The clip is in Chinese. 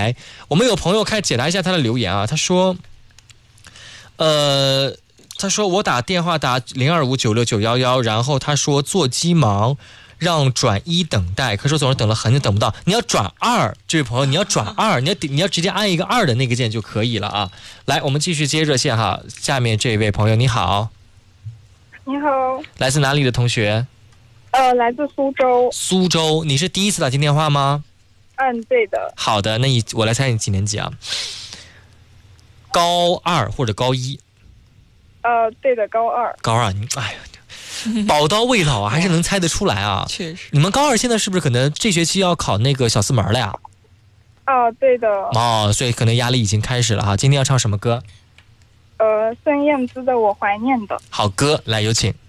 来，我们有朋友开始解答一下他的留言啊，他说我打电话打02596911，然后他说座机忙，让转1等待，可是我总是等了很久等不到。你要转2，这位朋友，你要转2，你要直接按一个2的那个键就可以了啊。来，我们继续接热线哈，下面这位朋友你好。 你好。 来自哪里的同学？ 来自苏州。 苏州，你是第一次打进电话吗？ 对的。 好的，那我来猜你几年级啊？高2或者高1？ 对的，高2。 高2，哎呀，宝刀未老啊，还是能猜得出来啊。 确实。 你们高2现在是不是可能这学期要考那个小四门了呀？ 对的。 所以可能压力已经开始了哈。今天要唱什么歌？ 孙燕姿的《我怀念的》。 好歌，来有请。